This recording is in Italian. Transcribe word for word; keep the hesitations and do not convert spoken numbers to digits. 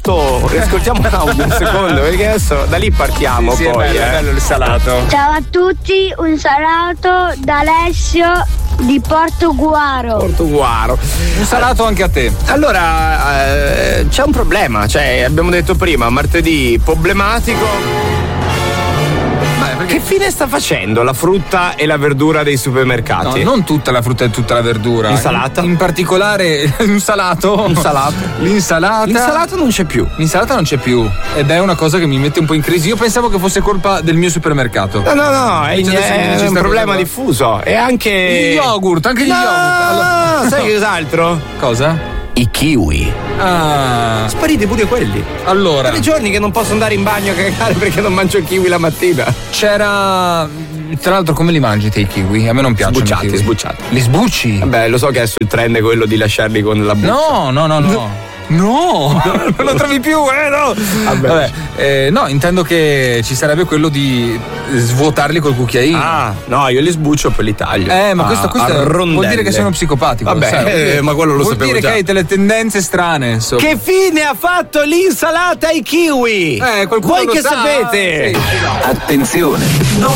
salato. Riascoltiamo un secondo, perché adesso da lì partiamo. Sì, poi sì, è bello, eh. è bello il salato. Ciao a tutti, un salato da Alessio di Portoguaro. Portoguaro. Un salato anche a te. Allora, eh, c'è un problema, cioè abbiamo detto prima, martedì problematico. Che fine sta facendo la frutta e la verdura dei supermercati? No, non tutta la frutta e tutta la verdura. L'insalata? In, in particolare un salato. Un salato. L'insalata. L'insalata non c'è più. L'insalata non c'è più. Ed è una cosa che mi mette un po' in crisi. Io pensavo che fosse colpa del mio supermercato. No, no, no, è, è, è un problema diffuso. E anche. Gli yogurt, anche gli no, yogurt. Allora... sai cos'altro? Cosa? I kiwi. Ah. Sparite pure quelli. Allora. Tre giorni che non posso andare in bagno a cagare perché non mangio il kiwi la mattina. C'era. Tra l'altro, come li mangi te i kiwi? A me non piacciono. Sbucciati, i kiwi. sbucciati. Li sbucci? Vabbè, lo so che adesso il trend è quello di lasciarli con la buccia. No, no, no, no. No, non lo trovi più, eh no. Vabbè, Vabbè eh, no, intendo che ci sarebbe quello di svuotarli col cucchiaino. Ah, no, io li sbuccio e poi li taglio. Eh, ma questo, questo a vuol dire che sei uno psicopatico. Vabbè, sai? eh, ma quello lo vuol sapevo dire già. che hai delle tendenze strane, insomma. Che fine ha fatto l'insalata ai kiwi? Eh, qualcuno Voi lo che sa? sapete? Sì. Attenzione!